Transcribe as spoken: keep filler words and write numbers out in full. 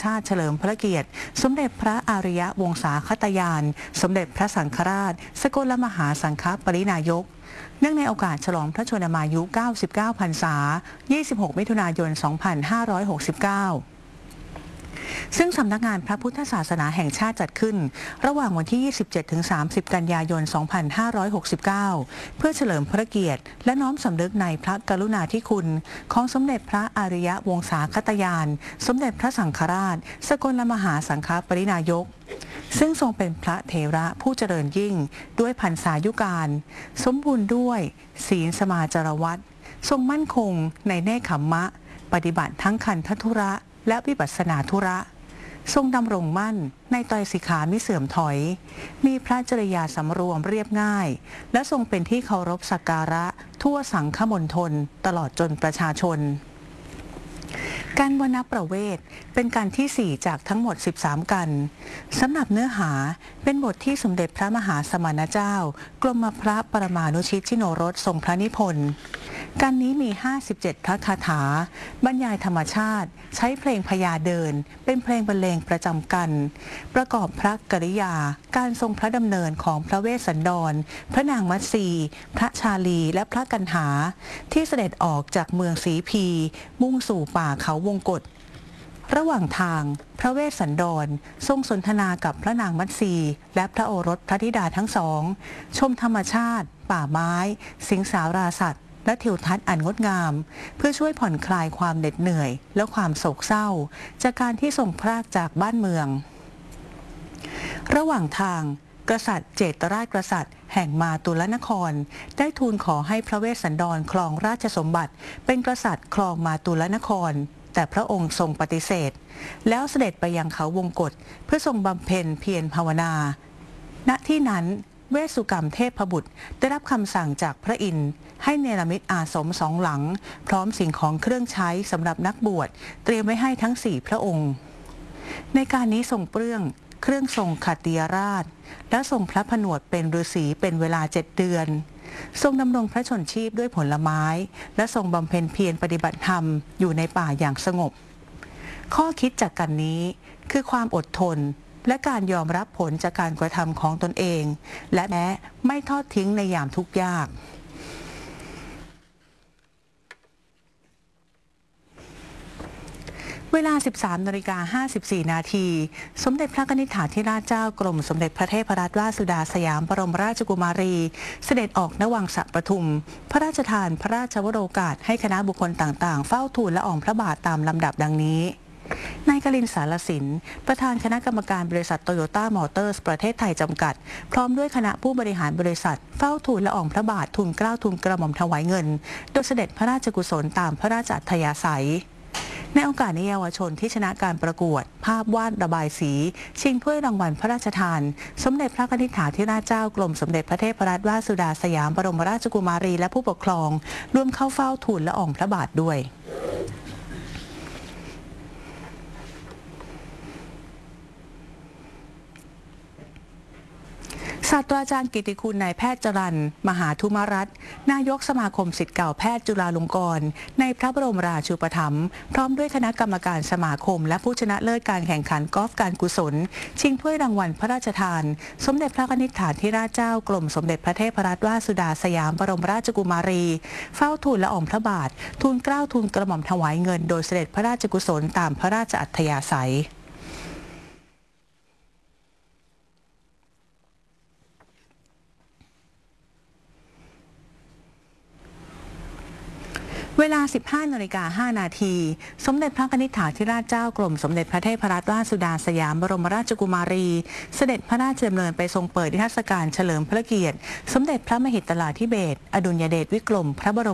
ชาติเฉลิมพระเกียรติสมเด็จพระอารยวงศาคตยานสมเด็จพระสังฆราชสกลมหาสังฆปรินายกเนื่องในโอกาสฉลองพระชนมายุเก้าสิบเก้าพรรษายี่สิบหกมิถุนายนสองพันห้าร้อยหกสิบเก้าซึ่งสำนักงานพระพุทธศาสนาแห่งชาติจัดขึ้นระหว่างวันที่ ยี่สิบเจ็ดถึงสามสิบ กันยายน สองพันห้าร้อยหกสิบเก้า เพื่อเฉลิมพระเกียรติและน้อมสำนึกในพระกรุณาธิคุณของสมเด็จพระอารยวงศาคตยานสมเด็จพระสังฆราชสกลมหาสังฆปรินายกซึ่งทรงเป็นพระเถระผู้เจริญยิ่งด้วยพรรษายุการสมบูรณ์ด้วยศีลสมาจารวัตรทรงมั่นคงในเนคขมมะปฏิบัติทั้งคันธทุระและวิปัสสนาธุระทรงดำรงมั่นในไตรสิกขามิเสื่อมถอยมีพระจริยาสำรวมเรียบง่ายและทรงเป็นที่เคารพสักการะทั่วสังฆมณฑลตลอดจนประชาชนการวรรณประเวทเป็นการที่สี่จากทั้งหมดสิบสามกันสำหรับเนื้อหาเป็นบทที่สมเด็จพระมหาสมณเจ้ากรมพระปรมานุชิตชิโนรสทรงพระนิพนธ์การนี้มีห้าสิบเจ็ดพระคาถาบรรยายธรรมชาติใช้เพลงพญาเดินเป็นเพลงบรรเลงประจำกันประกอบพระกริยาการทรงพระดำเนินของพระเวสสันดรพระนางมัตสีพระชาลีและพระกันหาที่เสด็จออกจากเมืองศรีพีมุ่งสู่ป่าเขาวงกฏระหว่างทางพระเวสสันดรทรงสนทนากับพระนางมัตสีและพระโอรสพระธิดาทั้งสองชมธรรมชาติป่าไม้สิงสาราสัตว์และทิวทัศน์อันงดงามเพื่อช่วยผ่อนคลายความเหน็ดเหนื่อยและความโศกเศร้าจากการที่ทรงพรากจากบ้านเมืองระหว่างทางกษัตริย์เจตราชกษัตริย์แห่งมาตุลนครได้ทูลขอให้พระเวสสันดรครองราชสมบัติเป็นกษัตริย์ครองมาตุลนครแต่พระองค์ทรงปฏิเสธแล้วเสด็จไปยังเขาวงกฏเพื่อทรงบำเพ็ญเพียรภาวนาณที่นั้นเวสสุกรรมเทพบุตรได้รับคำสั่งจากพระอินทร์ให้เนรมิตอาสมสองหลังพร้อมสิ่งของเครื่องใช้สำหรับนักบวชเตรียมไว้ให้ทั้งสี่พระองค์ในการนี้ทรงเปลื้องเครื่องทรงขัตติยราชและทรงพระผนวดเป็นฤาษีเป็นเวลาเจ็ดเดือนทรงดำรงพระชนชีพด้วยผลไม้และทรงบำเพ็ญเพียรปฏิบัติธรรมอยู่ในป่าอย่างสงบข้อคิดจากกันนี้คือความอดทนและการยอมรับผลจากการกระทำของตนเองและแม้ไม่ทอดทิ้งในยามทุกข์ยากเวลา สิบสามนาฬิกาห้าสิบสี่ นาทีสมเด็จพระนิธิถาธิราชเจ้ากรมสมเด็จพระเทพรัตนราชสุดาสยามบรมราชกุมารีเสด็จออกณวังสะปทุมพระราชทานพระราชวโรกาสให้คณะบุคคลต่างๆเฝ้าทูลละอองพระบาทตามลำดับดังนี้นายกลินสารสินประธานคณะกรรมการบริษัทโตโยต้ามอเตอร์สประเทศไทยจำกัดพร้อมด้วยคณะผู้บริหารบริษัทเฝ้าทูลละอองพระบาททูลเกล้าทูลกระหม่อมถวายเงินโดยเสด็จพระราชกุศลตามพระราชอัธยาศัยในโอกาสนี้เยาวชนที่ชนะการประกวดภาพวาดระบายสีชิงถ้วยรางวัลพระราชทานสมเด็จพระนิธิถาธิราชเจ้ากรมสมเด็จพระเทพรัตนราชสุดาสยามบรมราชกุมารีและผู้ปกครองร่วมเข้าเฝ้าทูลละอองพระบาทด้วยศาสตราจารย์กิติคุณนายแพทย์จรัญมหาธุมรัตน์นายกสมาคมศิษย์เก่าแพทย์จุฬาลงกรณ์ในพระบรมราชูปถัมภ์พร้อมด้วยคณะกรรมการสมาคมและผู้ชนะเลิศการแข่งขันกอล์ฟการกุศลชิงถ้วยรางวัลพระราชทานสมเด็จพระนิธิถาธิราชเจ้ากรมสมเด็จพระเทพรัตนราชสุดาสยามบรมราชกุมารีเฝ้าทูลละอองพระบาททูลเกล้าทูลกระหม่อมถวายเงินโดยเสด็จพระราชกุศลตามพระราชอัธยาศัยเวลา สิบห้านาฬิกาห้า นาทีสมเด็จพระนิธิถาธิราชเจ้ากรมสมเด็จพระเทพรัตนราชสุดาสยามบรมราชกุมารีเสด็จพระราชดำเนินไปทรงเปิดนิทรรศการเฉลิมพระเกียรติสมเด็จพระมหิดลาธิเบศรอดุลยเดชวิกรมพระบรม